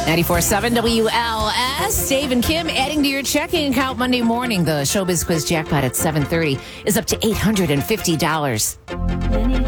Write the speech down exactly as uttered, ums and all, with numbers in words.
ninety-four point seven W L S. Dave and Kim adding to your checking account Monday morning. The Showbiz Quiz jackpot at seven thirty is up to eight hundred fifty dollars.